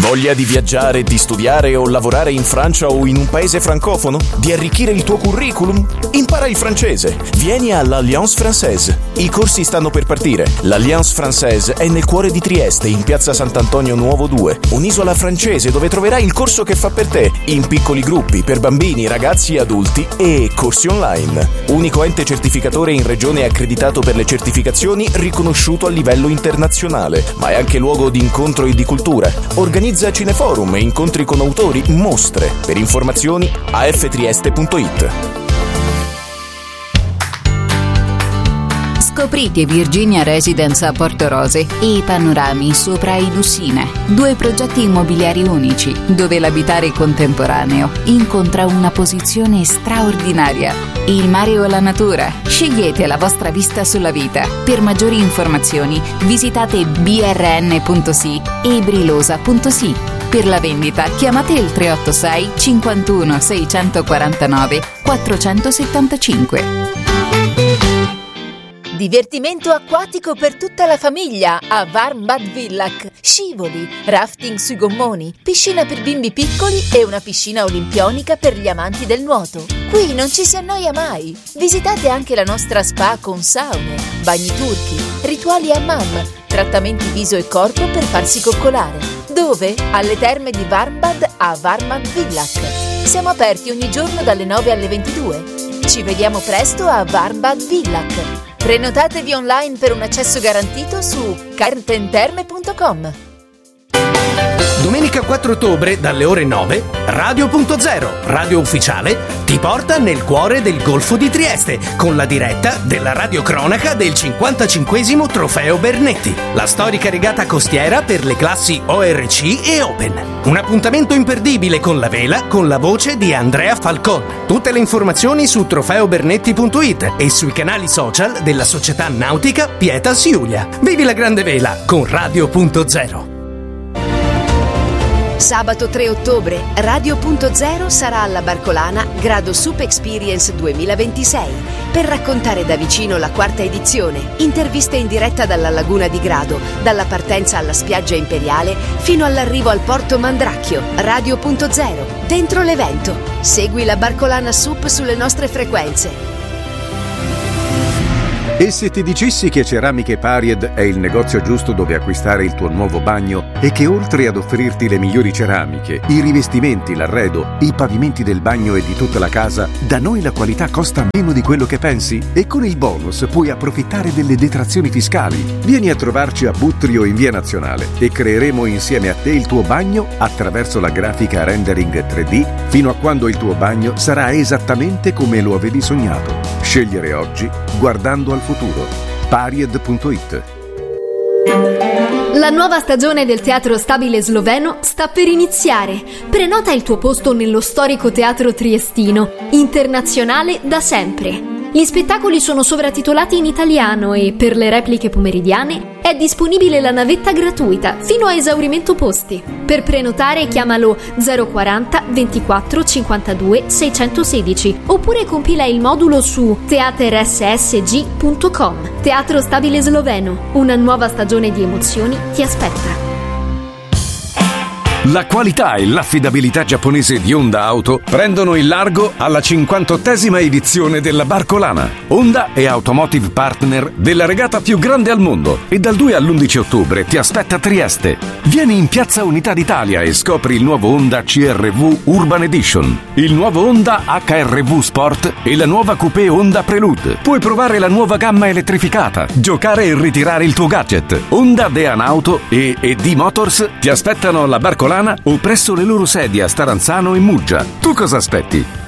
Voglia di viaggiare, di studiare o lavorare in Francia o in un paese francofono? Di arricchire il tuo curriculum? Impara il francese. Vieni all'Alliance Française. I corsi stanno per partire. L'Alliance Française è nel cuore di Trieste, in piazza Sant'Antonio Nuovo 2. Un'isola francese dove troverai il corso che fa per te, in piccoli gruppi, per bambini, ragazzi e adulti e corsi online. Unico ente certificatore in regione accreditato per le certificazioni, riconosciuto a livello internazionale, ma è anche luogo di incontro e di cultura. Organizza cineforum e incontri con autori, mostre. Per informazioni aftrieste.it. Scoprite Virginia Residence a Porto Rose e i panorami sopra i Dussine, 2 progetti immobiliari unici dove l'abitare contemporaneo incontra una posizione straordinaria. Il mare o la natura? Scegliete la vostra vista sulla vita. Per maggiori informazioni visitate brn.si e brilosa.si. Per la vendita chiamate il 386 51 649 475. Divertimento acquatico per tutta la famiglia a Warmbad Villach. Scivoli, rafting sui gommoni, piscina per bimbi piccoli e una piscina olimpionica per gli amanti del nuoto. Qui non ci si annoia mai. Visitate anche la nostra spa con saune, bagni turchi, rituali hammam, trattamenti viso e corpo per farsi coccolare. Dove? Alle terme di Warmbad a Warmbad Villach. Siamo aperti ogni giorno dalle 9 alle 22. Ci vediamo presto a Warmbad Villach. Prenotatevi online per un accesso garantito su cartenterme.com. Domenica 4 ottobre dalle ore 9, Radio.0, radio ufficiale, ti porta nel cuore del Golfo di Trieste con la diretta della radiocronaca del 55esimo Trofeo Bernetti, la storica regata costiera per le classi ORC e Open. Un appuntamento imperdibile con la vela con la voce di Andrea Falcon. Tutte le informazioni su trofeobernetti.it e sui canali social della società nautica Pietas Iulia. Vivi la grande vela con Radio.0. Sabato 3 ottobre, Radio.0 sarà alla Barcolana Grado Sup Experience 2026 per raccontare da vicino la 4ª edizione, interviste in diretta dalla laguna di Grado, dalla partenza alla spiaggia imperiale fino all'arrivo al porto Mandracchio. Radio.0, dentro l'evento. Segui la Barcolana Sup sulle nostre frequenze. E se ti dicessi che Ceramiche Paried è il negozio giusto dove acquistare il tuo nuovo bagno e che oltre ad offrirti le migliori ceramiche, i rivestimenti, l'arredo, i pavimenti del bagno e di tutta la casa, da noi la qualità costa meno di quello che pensi? E con il bonus puoi approfittare delle detrazioni fiscali. Vieni a trovarci a Buttrio in Via Nazionale e creeremo insieme a te il tuo bagno attraverso la grafica rendering 3D fino a quando il tuo bagno sarà esattamente come lo avevi sognato. Scegliere oggi guardando al futuro. Paried.it. La nuova stagione del Teatro Stabile Sloveno sta per iniziare. Prenota il tuo posto nello storico teatro triestino, internazionale da sempre. Gli spettacoli sono sovratitolati in italiano e per le repliche pomeridiane è disponibile la navetta gratuita fino a esaurimento posti. Per prenotare chiamalo 040 24 52 616 oppure compila il modulo su teaterssg.com. Teatro Stabile Sloveno, una nuova stagione di emozioni ti aspetta. La qualità e l'affidabilità giapponese di Honda Auto prendono il largo alla 58esima edizione della Barcolana. Honda è Automotive Partner della regata più grande al mondo e dal 2 all'11 ottobre ti aspetta a Trieste. Vieni in Piazza Unità d'Italia e scopri il nuovo Honda CR-V Urban Edition, il nuovo Honda HR-V Sport e la nuova Coupé Honda Prelude. Puoi provare la nuova gamma elettrificata, giocare e ritirare il tuo gadget. Honda Dean Auto e ED Motors ti aspettano alla Barcolana o presso le loro sedi a Staranzano e Muggia. Tu cosa aspetti?